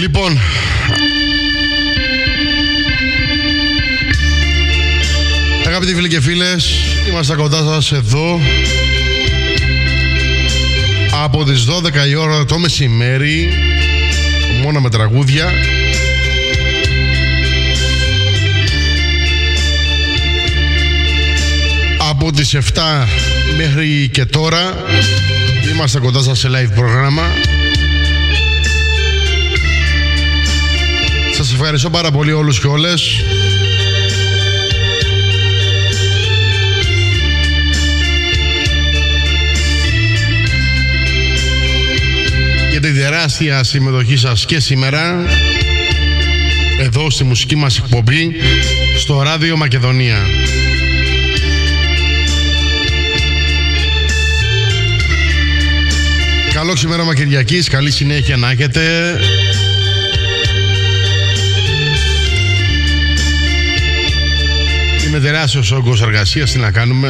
Λοιπόν, αγαπητοί φίλοι και φίλες, είμαστε κοντά σας εδώ από τις 12 η ώρα το μεσημέρι, μόνο με τραγούδια. Από τις 7 μέχρι και τώρα είμαστε κοντά σας σε live πρόγραμμα. Σας ευχαριστώ πάρα πολύ όλους και όλες. Για την τεράστια συμμετοχή σας και σήμερα εδώ στη μουσική μας εκπομπή στο Ράδιο Μακεδονία. Καλό ξημέρωμα Κυριακής, καλή συνέχεια να έχετε. Είναι τεράστιος όγκος εργασίας, τι να κάνουμε.